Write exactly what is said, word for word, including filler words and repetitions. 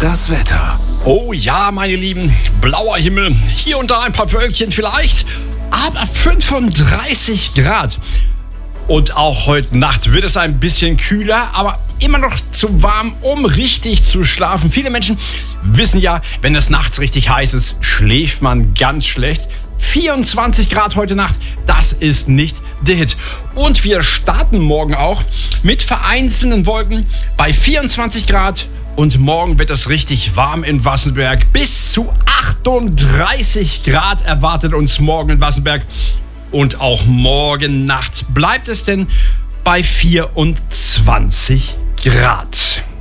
Das Wetter. Oh ja, meine Lieben, blauer Himmel, hier und da ein paar Wölkchen vielleicht, aber fünfunddreißig Grad. Und auch heute Nacht wird es ein bisschen kühler, aber immer noch zu warm, um richtig zu schlafen. Viele Menschen wissen ja, wenn es nachts richtig heiß ist, schläft man ganz schlecht. vierundzwanzig Grad heute Nacht, das ist nicht der Hit. Und wir starten morgen auch mit vereinzelten Wolken bei vierundzwanzig Grad. Und morgen wird es richtig warm in Wassenberg. Bis zu achtunddreißig Grad erwartet uns morgen in Wassenberg. Und auch morgen Nacht bleibt es denn bei vierundzwanzig Grad.